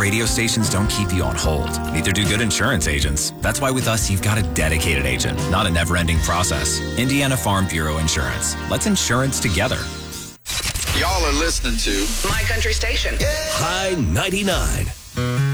radio stations don't keep you on hold. Neither do good insurance agents. That's why with us, you've got a dedicated agent, not a never-ending process. Indiana Farm Bureau Insurance. Let's insurance together. Y'all are listening to My Country Station. High 99.